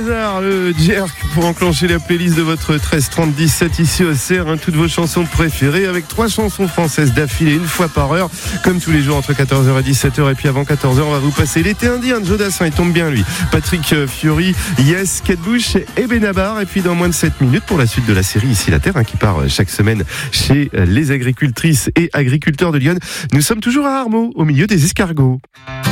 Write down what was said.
Hazard, le jerk pour enclencher la playlist de votre 13-30-17 ici au CER, toutes vos chansons préférées avec 3 chansons françaises d'affilée une fois par heure, comme tous les jours entre 14h et 17h. Et puis avant 14h, on va vous passer l'été indien de Joe Dassin, il tombe bien lui. Patrick Fiori, Yes, Kate Bush et Benabar. Et puis dans moins de 7 minutes pour la suite de la série Ici la Terre, qui part chaque semaine chez les agricultrices et agriculteurs de Lyon. Nous sommes toujours à Armeau, au milieu des escargots.